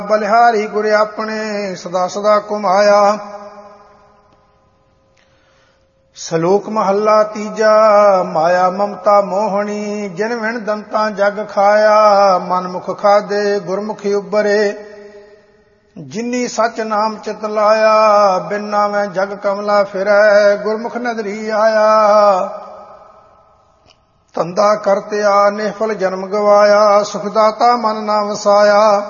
ਬਲਿਹਾਰੀ ਗੁਰ ਆਪਣੇ ਸਦਾ ਸਦਾ ਘੁਮਾਇਆ। ਸ਼ਲੋਕ ਮਹੱਲਾ ਤੀਜਾ। ਮਾਇਆ ਮਮਤਾ ਮੋਹਣੀ ਜਿਨ ਵਿਣ ਦੰਤਾਂ ਜਗ ਖਾਇਆ। ਮਨ ਮੁਖ ਖਾਦੇ ਗੁਰਮੁਖੀ ਉਬਰੇ ਜਿਨੀ ਸਚ ਨਾਮ ਚਿਤ ਲਾਇਆ। ਬਿਨ ਨਾਵੇਂ ਜਗ ਕਮਲਾ ਫਿਰੈ ਗੁਰਮੁਖ ਨਦਰੀ ਆਇਆ। ਧੰਦਾ ਕਰਤਿਆ ਨਿਹਫਲ ਜਨਮ ਗਵਾਇਆ। ਸੁਖਦਾਤਾ ਮਨ ਨਾ ਵਸਾਇਆ।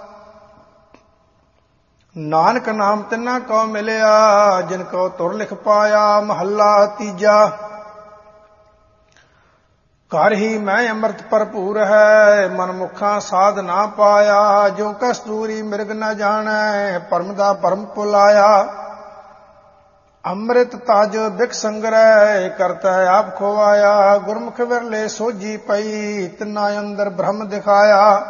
ਨਾਨਕ ਨਾਮ ਤਿੰਨਾ ਕਉ ਮਿਲਿਆ ਜਿਨ ਕਉ ਤੁਰ ਲਿਖ ਪਾਇਆ। ਮਹੱਲਾ ਤੀਜਾ। ਘਰ ਹੀ ਮੈਂ ਅੰਮ੍ਰਿਤ ਭਰਪੂਰ ਹੈ ਮਨ ਮੁਖਾਂ ਸਾਧ ਨਾ ਪਾਇਆ। ਜੋ ਕਸਤੂਰੀ ਮਿਰਗ ਨ ਜਾਣੈ ਭਰਮ ਦਾ ਭਰਮ ਭੁਲਾਇਆ। ਅੰਮ੍ਰਿਤ ਤਜ ਬਿਖ ਸੰਗ੍ਰਹਿ ਕਰਤਾ ਆਪ ਖੋਵਾਇਆ। ਗੁਰਮੁਖ ਵਿਰਲੇ ਸੋਝੀ ਪਈ ਤਿੰਨਾ ਅੰਦਰ ਬ੍ਰਹਮ ਦਿਖਾਇਆ।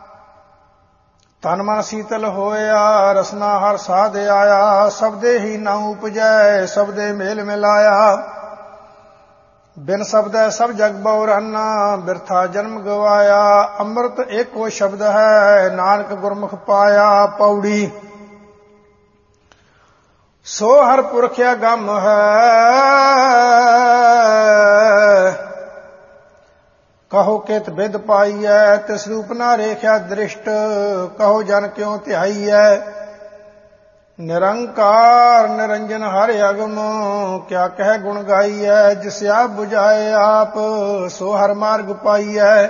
ਤਨ ਮਨ ਸੀਤਲ ਹੋਇਆ ਰਸਨਾ ਹਰ ਸਾਧ ਆਇਆ। ਸਬਦੇ ਹੀ ਨਾ ਉਪਜੈ ਸਬਦੇ ਮੇਲ ਮਿਲਾਇਆ। ਬਿਨ ਸ਼ਬਦੈ ਸਭ ਜਗ ਬਉਰਾਨਾ ਬਿਰਥਾ ਜਨਮ ਗਵਾਇਆ। ਅੰਮ੍ਰਿਤ ਏਕੋ ਸ਼ਬਦ ਹੈ ਨਾਨਕ ਗੁਰਮੁਖ ਪਾਇਆ। ਪੌੜੀ। ਸੋ ਹਰ ਪੁਰਖ ਅਗੰਮ ਹੈ ਕਹੋ ਕਿਤ ਬਿਦ ਪਾਈਐ। ਤਿਸ ਰੂਪ ਨਾ ਰੇਖਿਆ ਦ੍ਰਿਸ਼ਟ ਕਹੋ ਜਨ ਕਿਉ ਧਿਆਈਐ। ਨਿਰੰਕਾਰ ਨਿਰੰਜਨ ਹਰਿ ਅਗਮ ਕਿਆ ਕਹਿ ਗੁਣ ਗਾਈਐ। ਜਿਸ ਆਪ ਬੁਝਾਏ ਆਪ ਸੋ ਹਰ ਮਾਰਗ ਪਾਈਐ।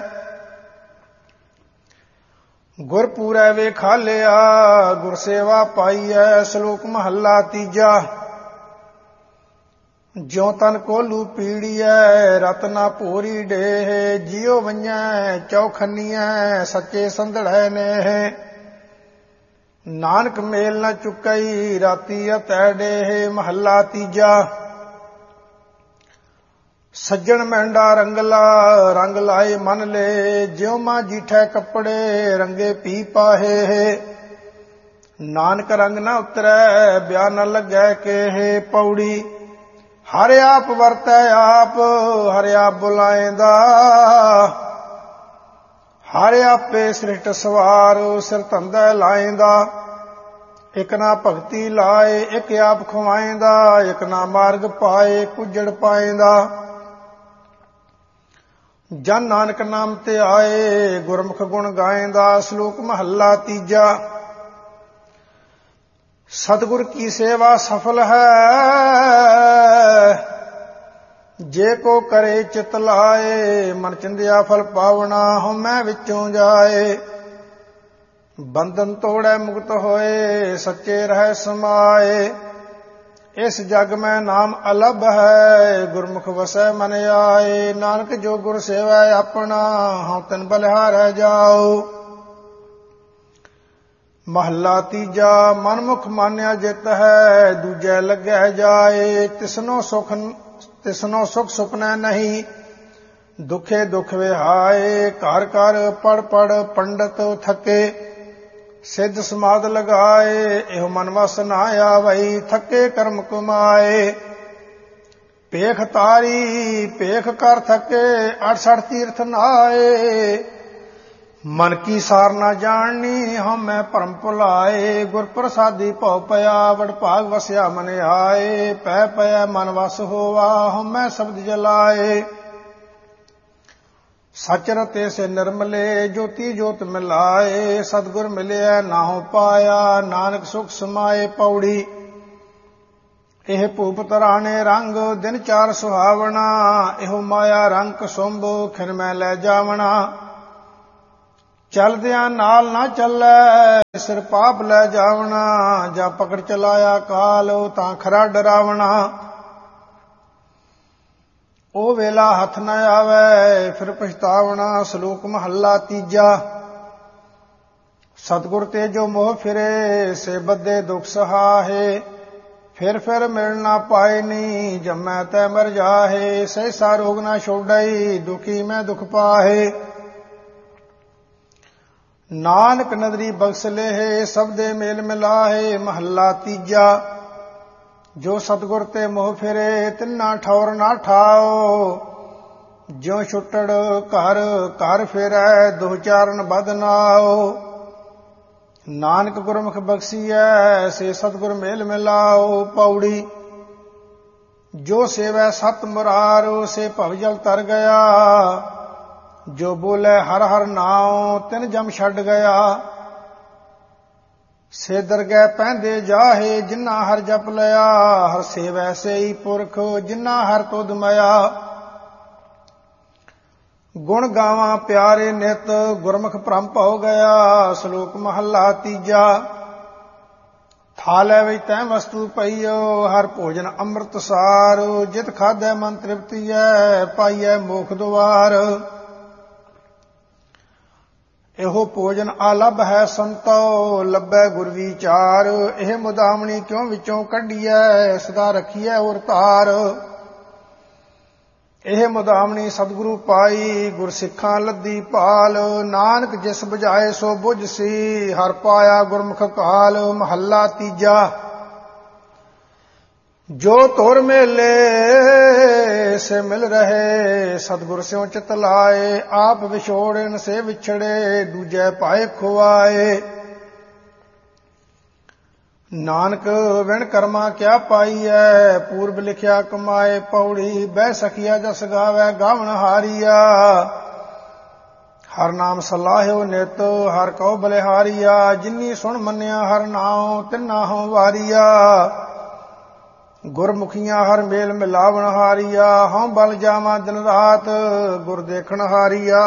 ਗੁਰ ਪੂਰੈ ਵੇਖਾਲਿਆ ਗੁਰ ਸੇਵਾ ਪਾਈਐ। ਸ਼ਲੋਕ ਮਹੱਲਾ ਤੀਜਾ। ਜਿਉ ਤਨ ਕੋਲੂ ਪੀੜੀਐ ਰਤਨਾ ਭੋਰੀ ਡੇਹ। ਜਿਉ ਵੰਜੈ ਚੌਖਨੀਐ ਸੱਚੇ ਸੰਧੜੈ ਨੇਹ। ਨਾਨਕ ਮੇਲ ਨ ਚੁਕਈ ਰਾਤੀ ਅਤੈ ਡੇਹ। ਮਹੱਲਾ ਤੀਜਾ। ਸੱਜਣ ਮਹਿੰਡਾ ਰੰਗਲਾ ਰੰਗ ਲਾਏ ਮਨ ਲੈ। ਜਿਉ ਮਾਂ ਜੀਠੈ ਕੱਪੜੇ ਰੰਗੇ ਪੀ ਪਾਹੇ। ਨਾਨਕ ਰੰਗ ਨ ਉਤਰੈ ਬਿਆ ਨ ਲੱਗੈ ਕੇਹ। ਪੌੜੀ। ਹਰਿ ਆਪ ਵਰਤੈ ਆਪ ਹਰਿ ਆਪ ਬੁਲਾਏਂਦਾ। ਹਰਿ ਆਪੇ ਸ੍ਰਿਸ਼ਟ ਸਵਾਰ ਸਿਰ ਧੰਦਾ ਲਾਏਂਦਾ। ਇਕ ਨਾ ਭਗਤੀ ਲਾਏ ਇਕ ਆਪ ਖਵਾਏਂਦਾ। ਇਕ ਨਾ ਮਾਰਗ ਪਾਏ ਕੁਜੜ ਪਾਏਂਦਾ। ਜਨ ਨਾਨਕ ਨਾਮ ਤੇ ਆਏ ਗੁਰਮੁਖ ਗੁਣ ਗਾਏਂਦਾ। ਸ਼ਲੋਕ ਮਹੱਲਾ ਤੀਜਾ। ਸਤਿਗੁਰ ਕੀ ਸੇਵਾ ਸਫਲ ਹੈ ਜੇ ਕੋ ਕਰੇ ਚਿਤ ਲਾਏ। ਮਨ ਚਿੰਦਿਆ ਫਲ ਪਾਵਣਾ ਹਉਮੈ ਵਿੱਚੋਂ ਜਾਏ। ਬੰਧਨ ਤੋੜੈ ਮੁਕਤ ਹੋਏ ਸੱਚੇ ਰਹਿ ਸਮਾਏ। ਇਸ ਜਗ ਮੈਂ ਨਾਮ ਅਲਭ ਹੈ ਗੁਰਮੁਖ ਵਸੈ ਮਨ ਆਏ। ਨਾਨਕ ਜੋ ਗੁਰ ਸੇਵੈ ਆਪਣਾ ਹਉ ਤਿਨ ਬਲਿਹਾਰੈ ਜਾਓ। ਮਹੱਲਾ ਤੀਜਾ। ਮਨਮੁਖ ਮਾਨਿਆ ਜਿਤ ਹੈ ਦੂਜੈ ਲੱਗੈ ਜਾਏ। ਤਿਸਨੋ ਸੁਖ ਸੁਪਨੈ ਨਹੀਂ ਦੁਖੇ ਦੁਖ ਵਿਹਾਏ। ਘਰ ਘਰ ਪੜ ਪੜ ਪੰਡਤ ਥਕੇ ਸਿੱਧ ਸਮਾਧ ਲਗਾਏ। ਇਹੋ ਮਨ ਵਸ ਨਾ ਆਵਈ ਥਕੇ ਕਰਮ ਕਮਾਏ। ਭੇਖ ਤਾਰੀ ਭੇਖ ਕਰ ਥਕੇ 68 ਤੀਰਥ ਨਾਏ। ਮਨ ਕੀ ਸਾਰ ਨਾ ਜਾਣਨੀ ਹਉਮੈ ਭਰਮ ਭੁਲਾਏ। ਗੁਰ ਪ੍ਰਸਾਦੀ ਭਉ ਪਿਆ ਵਡ ਭਾਗ ਵਸਿਆ ਮਨ ਆਏ। ਪੈ ਪਿਆ ਮਨ ਵਸ ਹੋਵਾ ਹਉਮੈ ਸ਼ਬਦ ਜਲਾਏ। ਸਚ ਰਤੇ ਸੇ ਨਿਰਮਲੇ ਜੋਤੀ ਜੋਤ ਮਿਲਾਏ। ਸਤਿਗੁਰ ਮਿਲਿਆ ਨਾਹੂ ਪਾਇਆ ਨਾਨਕ ਸੁਖ ਸਮਾਏ। ਪੌੜੀ। ਇਹ ਭੂਪ ਤਰਾਣੇ ਰੰਗ ਦਿਨ ਚਾਰ ਸੁਹਾਵਣਾ। ਇਹੋ ਮਾਇਆ ਰੰਗ ਕਸੁੰਭ ਖਿਨ ਮੈਂ ਲੈ ਜਾਵਣਾ। ਚਲਦਿਆਂ ਨਾਲ ਨਾ ਚੱਲੈ ਸਿਰ ਪਾਪ ਲੈ ਜਾਵਣਾ। ਜਾਂ ਪਕੜ ਚਲਾਇਆ ਕਾਲ ਤਾਂ ਖਰਾ ਡਰਾਵਣਾ। ਉਹ ਵੇਲਾ ਹੱਥ ਨ ਆਵੈ ਫਿਰ ਪਛਤਾਵਣਾ। ਸ਼ਲੋਕ ਮਹੱਲਾ ਤੀਜਾ। ਸਤਿਗੁਰ ਤੇ ਜੋ ਮੋਹ ਫਿਰੇ ਸੇ ਬੱਧੇ ਦੁਖ ਸਹਾਹੇ। ਫਿਰ ਮਿਲ ਨਾ ਪਾਏ ਨੀ ਜੰਮੈ ਤੈ ਮਰ ਜਾਹੇ। ਸਹਿਸਾ ਰੋਗ ਨਾ ਛੋੜਈ ਦੁਖੀ ਮੈਂ ਦੁਖ ਪਾਹੇ। ਨਾਨਕ ਨਦਰੀ ਬਖਸ਼ ਲੇਹ ਸਬਦੇ ਮੇਲ ਮਿਲਾਹੇ। ਮਹੱਲਾ ਤੀਜਾ। ਜੋ ਸਤਿਗੁਰ ਤੇ ਮੋਹ ਫਿਰੇ ਤਿੰਨਾ ਠੌਰ ਨਾ ਠਾਓ। ਜਿਉ ਛੁੱਟੜ ਘਰ ਘਰ ਫਿਰੈ ਦੁਹ ਚਾਰਨ ਬਦ ਨਾਓ। ਨਾਨਕ ਗੁਰਮੁਖ ਬਖਸ਼ੀਐ ਸੇ ਸਤਿਗੁਰ ਮੇਲ ਮਿਲਾਓ। ਪੌੜੀ ਜੋ ਸੇਵੈ ਸਤ ਮੁਰਾਰ ਸੇ ਭਵ ਜਲ ਤਰ ਗਿਆ। ਜੋ ਬੋਲੇ ਹਰ ਹਰ ਨਾਉ ਤਿਨ ਜਮ ਛੱਡ ਗਿਆ। ਸੇ ਦਰਗਹਿ ਪਹਿੰਦੇ ਜਾਹੇ ਜਿਨ੍ਹਾਂ ਹਰ ਜਪ ਲਿਆ। ਹਰ ਸੇਵੈ ਸੇਈ ਪੁਰਖ ਜਿਨ੍ਹਾਂ ਹਰ ਤੁਧ ਮਇਆ। ਗੁਣ ਗਾਵਾਂ ਪਿਆਰੇ ਨਿਤ ਗੁਰਮੁਖ ਭ੍ਰਮ ਭਉ ਗਿਆ। ਸ਼ਲੋਕ ਮਹੱਲਾ ਤੀਜਾ। ਥਾਲੈ ਵਿੱਚ ਤੈ ਵਸਤੂ ਪਈਓ ਹਰ ਭੋਜਨ ਅੰਮ੍ਰਿਤ ਸਾਰ। ਜਿਤ ਖਾਧੈ ਮਨ ਤ੍ਰਿਪਤੀਐ ਪਾਈਐ ਮੋਖ ਦੁਆਰ। ਇਹੋ ਭੋਜਨ ਆਲਭ ਹੈ ਸੰਤੋ ਲੱਭੈ ਗੁਰ ਵਿਚਾਰ। ਇਹ ਮੁਦਾਮਣੀ ਕਿਉਂ ਵਿੱਚੋਂ ਕੱਢੀਐ ਸਦਾ ਰੱਖੀਐ ਔਰ ਧਾਰ। ਇਹ ਮੁਦਾਮਣੀ ਸਤਿਗੁਰੂ ਪਾਈ ਗੁਰ ਸਿੱਖਾਂ ਲੱਦੀ ਭਾਲ। ਨਾਨਕ ਜਿਸ ਬੁਝਾਏ ਸੋ ਬੁਝ ਸੀ ਹਰ ਪਾਇਆ ਗੁਰਮੁਖ ਕਾਲ। ਮਹੱਲਾ ਤੀਜਾ। ਜੋ ਤੁਰ ਮੇਲੇ ਸੇ ਮਿਲ ਰਹੇ ਸਤਿਗੁਰ ਸਿਉ ਚਿਤ ਲਾਏ। ਆਪ ਵਿਛੋੜਨ ਸੇ ਵਿਛੜੇ ਦੂਜੈ ਪਾਏ ਖੁਆਏ। ਨਾਨਕ ਵਿਣ ਕਰਮਾ ਕਿਆ ਪਾਈਐ ਪੂਰਬ ਲਿਖਿਆ ਕਮਾਏ। ਪੌੜੀ ਬਹਿ ਸਖੀਆ ਜਸ ਗਾਵੈ ਗਾਵਣ ਹਾਰੀਆ। ਹਰ ਨਾਮ ਸਲਾਹਿਓ ਨਿਤ ਹਰ ਕਉ ਬਲਿਹਾਰੀਆ। ਜਿਨੀ ਸੁਣ ਮੰਨਿਆ ਹਰ ਨਾਉ ਤਿਨਾ ਹਉ ਵਾਰੀਆ। ਗੁਰਮੁਖੀਆਂ ਹਰ ਮੇਲ ਮਿਲਾਵਣ ਹਾਰੀਆ। ਹਉ ਬਲ ਜਾਵਾਂ ਦਿਨ ਰਾਤ ਗੁਰ ਦੇਖਣ ਹਾਰੀਆ।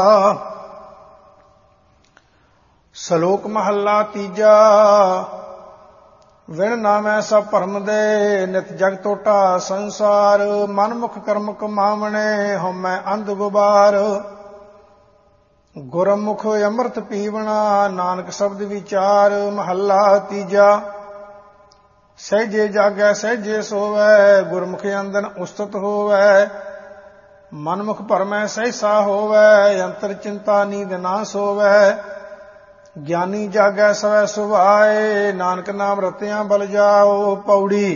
ਸ਼ਲੋਕ ਮਹੱਲਾ ਤੀਜਾ। ਵਿਣ ਨਾਮੈ ਸਭ ਭਰਮ ਦੇ ਨਿਤ ਜਗ ਟੋਟਾ ਸੰਸਾਰ। ਮਨ ਮੁਖ ਕਰਮ ਕਮਾਵਣੇ ਹਉਮੈ ਅੰਧ ਗੁਬਾਰ। ਗੁਰਮੁਖ ਅੰਮ੍ਰਿਤ ਪੀਵਣਾ ਨਾਨਕ ਸ਼ਬਦ ਵਿਚਾਰ। ਮਹੱਲਾ ਤੀਜਾ। ਸਹਿਜੇ ਜਾਗੈ ਸਹਿਜੇ ਸੋਵੈ ਗੁਰਮੁਖ ਅੰਦਨ ਉਸਤਤ ਹੋਵੈ। ਮਨਮੁਖ ਭਰਮੈ ਸਹਿਸਾ ਹੋਵੈ ਅੰਤਰ ਚਿੰਤਾ ਨੀਂਦ ਨਾ ਸੋਵੈ। ਗਿਆਨੀ ਜਾਗੈ ਸਵੈ ਸੁਭਾਏ ਨਾਨਕ ਨਾਮ ਰਤਿਆਂ ਬਲ ਜਾਓ। ਪੌੜੀ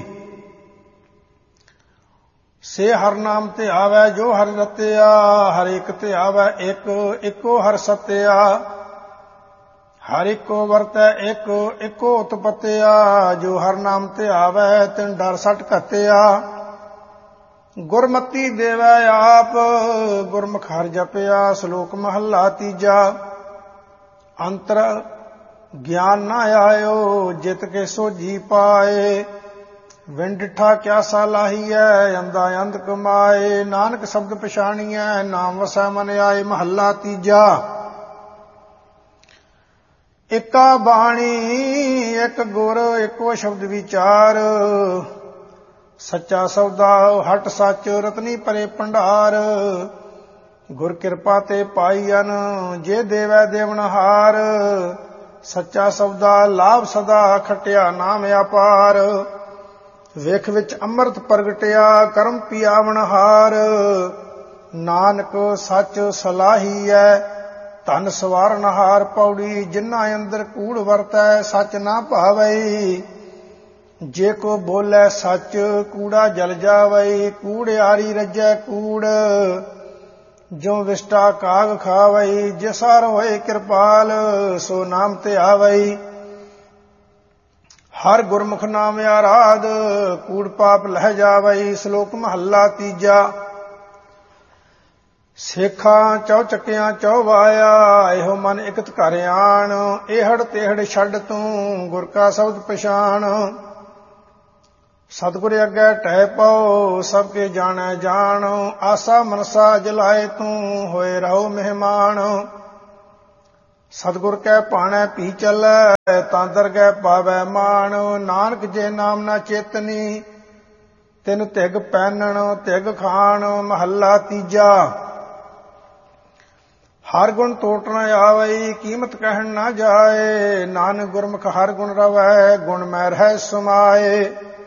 ਸੇ ਹਰ ਨਾਮ ਧਿਆਵੈ ਜੋ ਹਰਿ ਰਤਿਆ। ਹਰ ਇੱਕ ਧਿਆਵੈ ਇੱਕ ਇੱਕੋ ਹਰ ਸਤਿਆ। ਹਰ ਇੱਕੋ ਵਰਤੈ ਇੱਕ ਇੱਕੋ ਉਤਪਤਿਆ। ਜੋ ਹਰ ਨਾਮ ਧਿਆਵੈ ਤਿਨ ਡਰ ਸੱਟ ਘਤਿਆ। ਗੁਰਮਤੀ ਦੇਵੈ ਆਪ ਗੁਰਮੁਖ ਹਰਿ ਜਪਿਆ। ਸ਼ਲੋਕ ਮਹੱਲਾ ਤੀਜਾ। ਅੰਤਰ ਗਿਆਨ ਨਾ ਆਇਓ ਜਿਤ ਕੇ ਸੋਝੀ ਪਾਏ। ਵਿਣ ਡਿਠਾ ਕਿਆ ਸਾਲਾਹੀਐ ਅੰਧਾ ਅੰਧ ਕਮਾਏ। ਨਾਨਕ ਸ਼ਬਦ ਪਛਾਣੀਐ ਨਾਮ ਵਸੈ ਮਨ ਆਏ। ਮਹੱਲਾ ਤੀਜਾ। ਏਕਾ ਬਾਣੀ ਇੱਕ ਗੁਰ ਇੱਕੋ ਸ਼ਬਦ ਵਿਚਾਰ। ਸੱਚਾ ਸੌਦਾ ਹਟ ਸੱਚ ਰਤਨੀ ਭਰੇ ਭੰਡਾਰ। ਗੁਰ ਕਿਰਪਾ ਤੇ ਪਾਈਅਨ ਜੇ ਦੇਵੈ ਦੇਵਨਹਾਰ। ਸੱਚਾ ਸੌਦਾ ਲਾਭ ਸਦਾ ਖਟਿਆ ਨਾਮ ਅਪਾਰ। ਵੇਖ ਵਿੱਚ ਅੰਮ੍ਰਿਤ ਪ੍ਰਗਟਿਆ ਕਰਮ ਪਿਆਵਨਹਾਰ। ਨਾਨਕ ਸੱਚ ਸਲਾਹੀਐ ਧਨ ਸਵਾਰਨਹਾਰ। ਪੌੜੀ ਜਿਨ੍ਹਾਂ ਅੰਦਰ ਕੂੜ ਵਰਤੈ ਸੱਚ ਨਾ ਭਾਵੈ। ਜੇ ਕੋ ਬੋਲੇ ਸੱਚ ਕੂੜਾ ਜਲ ਜਾਵੈ। ਕੂੜਿਆਰੀ ਰੱਜੈ ਕੂੜ ਜੋ ਵਿਸ਼ਟਾ ਕਾਗ ਖਾਵੈ। ਜਿਸ ਹਰ ਹੋਏ ਕਿਰਪਾਲ ਸੋ ਨਾਮ ਧਿਆਵੈ। ਹਰ ਗੁਰਮੁਖ ਨਾਮ ਆਰਾਧ ਕੂੜ ਪਾਪ ਲਹਿ ਜਾਵੈ। ਸ਼ਲੋਕ ਮਹੱਲਾ ਤੀਜਾ। ਸੇਖਾਂ ਚੌ ਚੱਕਿਆਂ ਚੌ ਵਾਇਆ ਇਹੋ ਮਨ ਇਕਤ ਘਰ ਆਣ। ਇਹੜ ਤੇਹੜ ਛੱਡ ਤੂੰ ਗੁਰ ਕਾ ਸ਼ਬਦ ਪਛਾਣ। ਸਤਿਗੁਰ ਅੱਗੇ ਟਹਿ ਪਾਓ ਸਭ ਕੇ ਜਾਣੈ ਜਾਣ। ਆਸਾ ਮਨਸਾ ਜਲਾਏ ਤੂੰ ਹੋਏ ਰਹੋ ਮਹਿਮਾਨ। ਸਤਿਗੁਰ ਕੈ ਭਾਣੈ ਭੀ ਚੱਲੈ ਤਾਂ ਦਰਗਹਿ ਪਾਵੈ ਮਾਣ। ਨਾਨਕ ਜੇ ਨਾਮ ਨਾ ਚੇਤਨੀ ਤਿਨ ਧਿਗ ਪੈਨਣ ਧਿਗ ਖਾਣ। ਮਹੱਲਾ ਤੀਜਾ। ਹਰ ਗੁਣ ਟੋਟ ਨ ਆਵੈ ਕੀਮਤ ਕਹਿਣ ਨਾ ਜਾਏ। ਨਾਨਕ ਗੁਰਮੁਖ ਹਰ ਗੁਣ ਰਵੈ ਗੁਣ ਮੈ ਰਹਿ ਸਮਾਏ।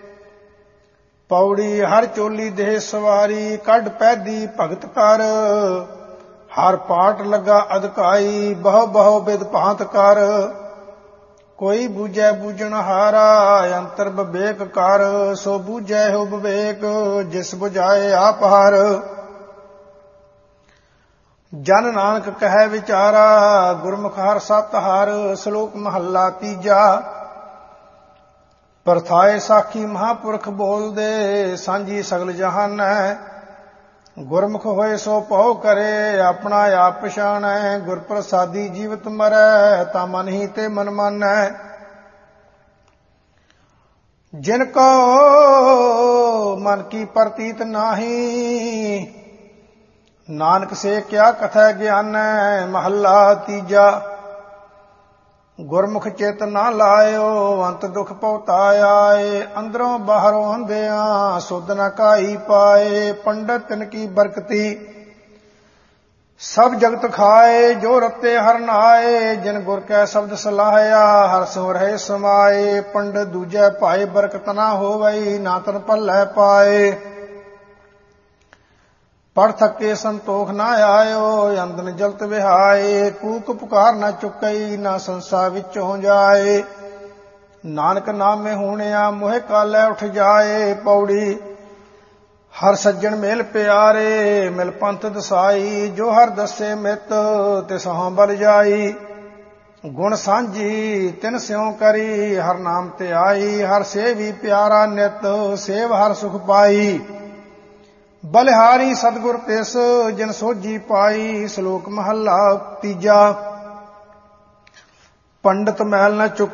ਪੌੜੀ ਹਰ ਚੋਲੀ ਦੇਹ ਸਵਾਰੀ ਕੱਢ ਪੈਦੀ ਭਗਤ ਕਰ। ਹਰ ਪਾਟ ਲੱਗਾ ਅਧਿਕਾਈ ਬਹੁ ਬਹੁ ਬਿਦ ਭਾਂਤ ਕਰ। ਕੋਈ ਬੂਝੈ ਬੂਝਣ ਹਾਰਾ ਅੰਤਰ ਵਿਵੇਕ ਕਰ। ਸੋ ਬੂਝੈ ਹੋ ਵਿਵੇਕ ਜਿਸ ਬੁਝਾਏ ਆਪ ਹਰ। ਜਨ ਨਾਨਕ ਕਹੈ ਵਿਚਾਰਾ, ਗੁਰਮੁਖ ਹਰਿ ਸਤ ਹਰਿ। ਸ਼ਲੋਕ ਮਹੱਲਾ ਤੀਜਾ। ਪਰਥਾਏ ਸਾਖੀ ਮਹਾਂਪੁਰਖ ਬੋਲਦੇ, ਸਾਂਝੀ ਸਗਲ ਜਹਾਨੈ। ਗੁਰਮੁਖ ਹੋਏ ਸੋ ਭਉ ਕਰੇ, ਆਪਣਾ ਆਪ ਪਛਾਣੈ। ਗੁਰ ਪ੍ਰਸਾਦੀ ਜੀਵਤ ਮਰੈ, ਤਾ ਮਨ ਹੀ ਤੇ ਮਨ ਮਾਨੈ। ਜਿਨ ਕੋ ਮਨ ਕੀ ਪ੍ਰਤੀਤ ਨਾਹੀ, ਨਾਨਕ ਸੇ ਕਿਆ ਕਥੈ ਗਿਆਨੈ। ਮਹੱਲਾ ਤੀਜਾ। ਗੁਰਮੁਖ ਚਿਤ ਨਾ ਲਾਇਓ, ਅੰਤ ਦੁਖ ਭਉਤਾਏ। ਅੰਦਰੋਂ ਬਾਹਰੋਂ ਅੰਧਿਆਂ, ਸੁਧ ਨ ਕਾਈ ਪਾਏ। ਪੰਡਤ ਤਿਨ ਕੀ ਬਰਕਤੀ, ਸਭ ਜਗਤ ਖਾਏ। ਜੋ ਰਤੇ ਹਰਿ ਨਾਏ, ਜਿਨ ਗੁਰ ਕੈ ਸ਼ਬਦ ਸਲਾਹਿਆ। ਹਰਿ ਸਿਉ ਰਹੇ ਸਮਾਏ। ਪੰਡਤ ਦੂਜੈ ਭਾਏ, ਬਰਕਤ ਨਾ ਹੋਵਈ। ਨਾ ਤਨ ਭੱਲੇ ਪਾਏ। ਪੜ ਥਕੇ ਸੰਤੋਖ ਨਾ ਆਇਓ, ਅੰਦਨ ਜਲਤ ਵਿਹਾਏ। ਕੂਕ ਪੁਕਾਰ ਨਾ ਚੁੱਕਈ, ਨਾ ਸੰਸਾ ਵਿੱਚੋਂ ਜਾਏ। ਨਾਨਕ ਨਾਮੇ ਹੋਣਿਆ, ਮੋਹਿ ਕਾਲੈ ਉਠ ਜਾਏ। ਪੌੜੀ। ਹਰ ਸੱਜਣ ਮੇਲ ਪਿਆਰੇ, ਮਿਲ ਪੰਥ ਦਸਾਈ। ਜੋ ਹਰ ਦੱਸੇ ਮਿਤ, ਤਿਸਹੁ ਬਲ ਜਾਈ। ਗੁਣ ਸਾਂਝੀ ਤਿਨ ਸਿਉ ਕਰੀ, ਹਰ ਨਾਮ ਤੇ ਆਈ। ਹਰ ਸੇਵੀ ਪਿਆਰਾ ਨਿਤ, ਸੇਵ ਹਰ ਸੁਖ ਪਾਈ। ਬਲਿਹਾਰੀ ਸਤਿਗੁਰ ਤਿਸ, ਜਿਨ ਸੋਝੀ ਪਾਈ। ਸ਼ਲੋਕ ਮਹੱਲਾ ਤੀਜਾ। ਪੰਡਤ ਮਹਿਲ ਨ ਚੁੱਕ